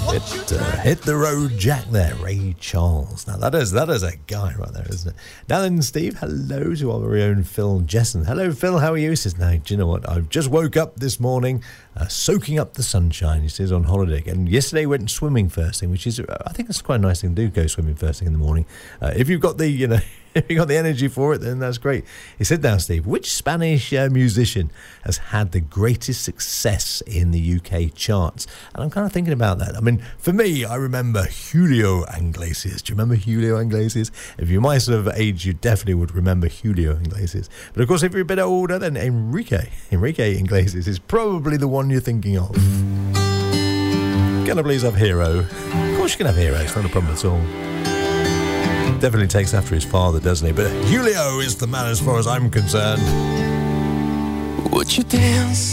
Hit the road, Jack there, Ray Charles. Now that is a guy right there, isn't it? Now then, Steve, hello to our very own Phil Jesson. Hello, Phil, how are you? He says, now, do you know what? I've just woke up this morning, soaking up the sunshine. He says, on holiday. And yesterday went swimming first thing, which is, I think that's quite a nice thing to do, go swimming first thing in the morning. If you've got the, if you've got the energy for it, then that's great. He said, now, Steve, which Spanish musician has had the greatest success in the UK charts? And I'm kind of thinking about that. I mean, for me, I remember Julio Iglesias. Do you remember Julio Iglesias? If you're my sort of age, you definitely would remember Julio Iglesias. But of course, if you're a bit older, then Enrique Iglesias is probably the one you're thinking of. Can I please have Hero? Of course you can have Hero, it's not a problem at all. Definitely takes after his father, doesn't he? But Julio is the man as far as I'm concerned. Would you dance